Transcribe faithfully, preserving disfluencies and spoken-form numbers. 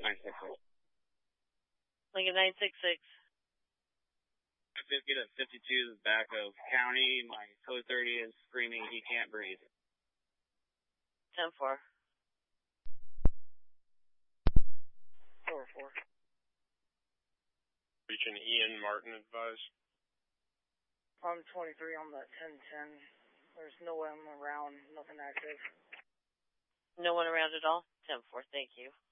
nine six six. Lincoln nine six six. fifty to fifty-two is back of county. My code thirty is screaming he can't breathe. ten four. four four. Reaching Ian Martin advise. I'm twenty-three on the ten ten. There's no one around, nothing active. No one around at all? ten four, thank you.